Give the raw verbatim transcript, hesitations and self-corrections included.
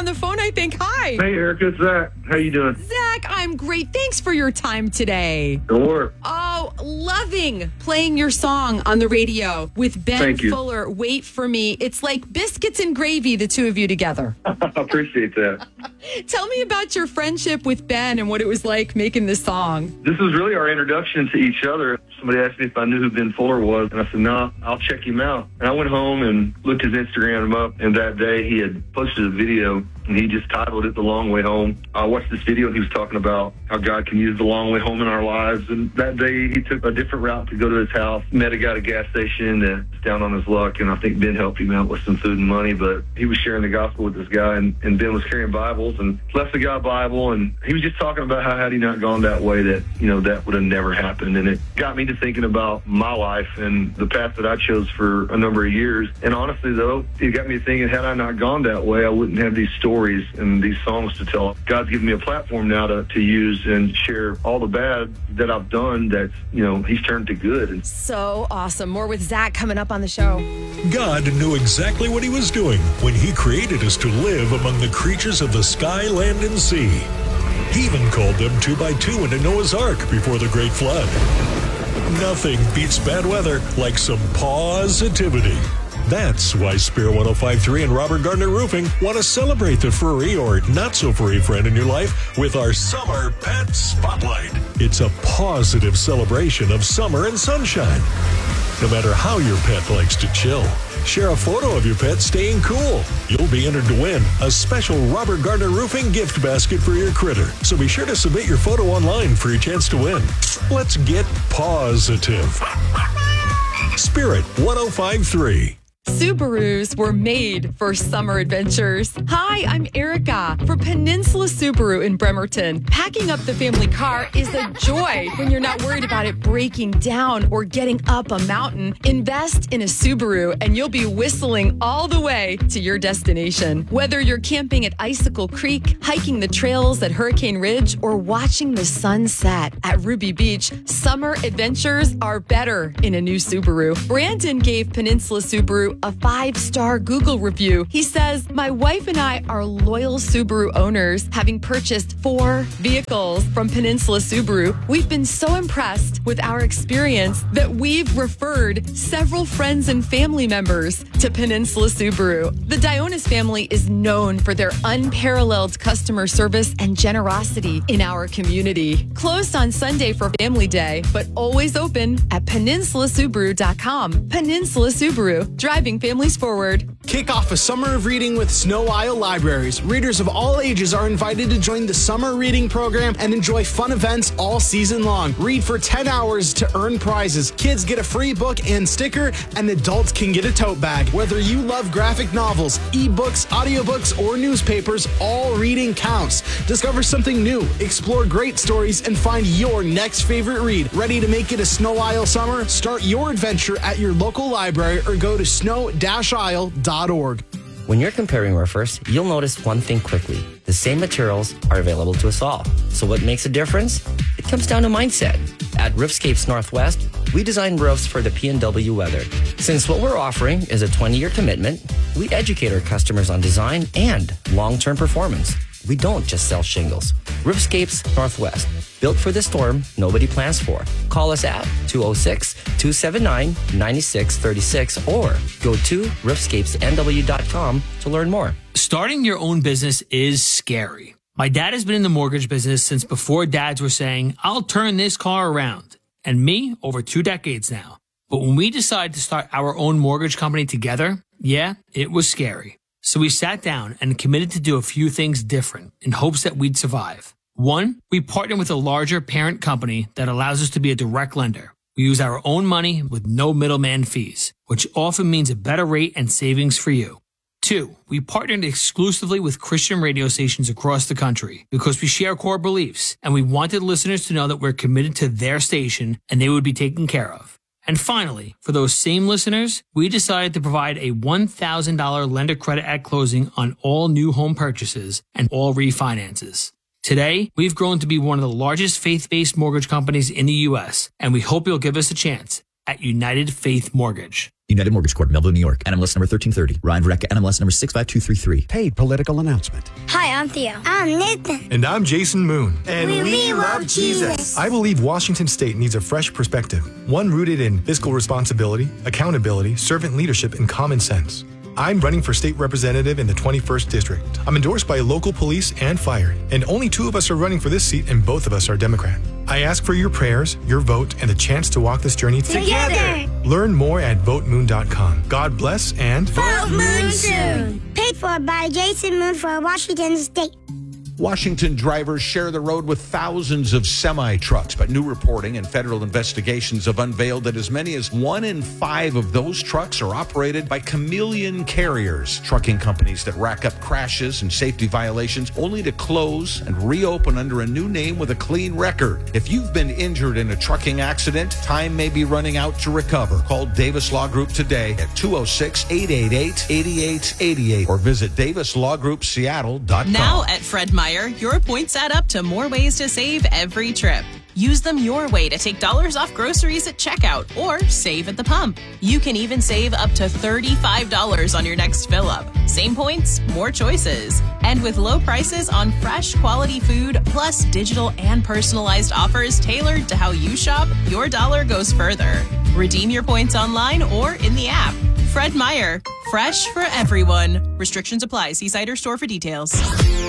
the phone, I think. Hi. Hey, Erica, it's Zach. How you doing? Zach, I'm great. Thanks for your time today. Don't worry. Oh, loving playing your song on the radio with Ben Thank you. Fuller. Wait for me. It's like biscuits and gravy, the two of you together. I appreciate that. Tell me about your friendship with Ben and what it was like making this song. This was really our introduction to each other. Somebody asked me if I knew who Ben Fuller was, and I said, no, I'll check him out. And I went home and looked his Instagram up, and that day he had posted a video, and he just titled it The Long Way Home. I watched this video, and he was talking about how God can use the long way home in our lives. And that day he took a different route to go to his house, met a guy at a gas station that's down on his luck, and I think Ben helped him out with some food and money, but he was sharing the gospel with this guy, and, and Ben was carrying Bibles and left the guy a Bible, and he was just talking about how had he not gone that way, that, you know, that would have never happened. And it got me to thinking about my life and the path that I chose for a number of years. And honestly, though, it got me thinking, had I not gone that way, I wouldn't have these stories and these songs to tell. God's given me a platform now to, to use and share all the bad that I've done that's, you know, he's turned to good. So awesome. More with Zach coming up on the show. God knew exactly what he was doing when he created us to live among the creatures of the sky, land, and sea. He even called them two by two into Noah's Ark before the great flood. Nothing beats bad weather like some positivity. That's why Spirit one oh five point three and Robert Gardner Roofing want to celebrate the furry or not-so-furry friend in your life with our Summer Pet Spotlight. It's a positive celebration of summer and sunshine. No matter how your pet likes to chill, share a photo of your pet staying cool. You'll be entered to win a special Robert Gardner Roofing gift basket for your critter. So be sure to submit your photo online for your chance to win. Let's get positive. Spirit one oh five point three. Subarus were made for summer adventures. Hi, I'm Erica for Peninsula Subaru in Bremerton. Packing up the family car is a joy when you're not worried about it breaking down or getting up a mountain. Invest in a Subaru and you'll be whistling all the way to your destination. Whether you're camping at Icicle Creek, hiking the trails at Hurricane Ridge, or watching the sunset at Ruby Beach, summer adventures are better in a new Subaru. Brandon gave Peninsula Subaru a five-star Google review. He says, my wife and I are loyal Subaru owners, having purchased four vehicles from Peninsula Subaru. We've been so impressed with our experience that we've referred several friends and family members to Peninsula Subaru. The Dionis family is known for their unparalleled customer service and generosity in our community. Closed on Sunday for Family Day, but always open at peninsula subaru dot com. Peninsula Subaru, driving families forward. Kick off a summer of reading with Snow Isle Libraries. Readers of all ages are invited to join the summer reading program and enjoy fun events all season long. Read for ten hours to earn prizes. Kids get a free book and sticker, and adults can get a tote bag. Whether you love graphic novels, ebooks, audiobooks, or newspapers, all reading counts. Discover something new, explore great stories, and find your next favorite read. Ready to make it a Snow Isle summer? Start your adventure at your local library or go to snow dash isle dot org. When you're comparing roofers, you'll notice one thing quickly. The same materials are available to us all. So what makes a difference? It comes down to mindset. At Roofscapes Northwest, we design roofs for the P and W weather. Since what we're offering is a twenty-year commitment, we educate our customers on design and long-term performance. We don't just sell shingles. Roofscapes Northwest, built for the storm nobody plans for. Call us at two oh six, two seven nine, nine six three six or go to roofscapes n w dot com to learn more. Starting your own business is scary. My dad has been in the mortgage business since before dads were saying, I'll turn this car around. And me, over two decades now. But when we decided to start our own mortgage company together, yeah, it was scary. So we sat down and committed to do a few things different in hopes that we'd survive. One, we partner with a larger parent company that allows us to be a direct lender. We use our own money with no middleman fees, which often means a better rate and savings for you. Two, we partnered exclusively with Christian radio stations across the country because we share core beliefs and we wanted listeners to know that we're committed to their station and they would be taken care of. And finally, for those same listeners, we decided to provide a one thousand dollars lender credit at closing on all new home purchases and all refinances. Today, we've grown to be one of the largest faith-based mortgage companies in the U S, and we hope you'll give us a chance. at United Faith Mortgage. United Mortgage Corp, Melville, New York. N M L S number thirteen thirty. Ryan Verrecka, N M L S number six five two three three. Paid political announcement. Hi, I'm Theo. I'm Nathan. And I'm Jason Moon. And we, we love Jesus. I believe Washington State needs a fresh perspective, one rooted in fiscal responsibility, accountability, servant leadership, and common sense. I'm running for state representative in the twenty-first District. I'm endorsed by local police and fire, and only two of us are running for this seat, and both of us are Democrat. I ask for your prayers, your vote, and the chance to walk this journey together. together. Learn more at vote moon dot com. God bless and vote Moon soon. Paid for by Jason Moon for Washington State. Washington drivers share the road with thousands of semi-trucks, but new reporting and federal investigations have unveiled that as many as one in five of those trucks are operated by chameleon carriers, trucking companies that rack up crashes and safety violations only to close and reopen under a new name with a clean record. If you've been injured in a trucking accident, time may be running out to recover. Call Davis Law Group today at two oh six, eight eight eight, eight eight eight eight or visit davis law group seattle dot com. Now at Fred Meyer, your points add up to more ways to save every trip. Use them your way to take dollars off groceries at checkout or save at the pump. You can even save up to thirty-five dollars on your next fill up. Same points, more choices. And with low prices on fresh quality food, plus digital and personalized offers tailored to how you shop, your dollar goes further. Redeem your points online or in the app. Fred Meyer, fresh for everyone. Restrictions apply. See site or store for details.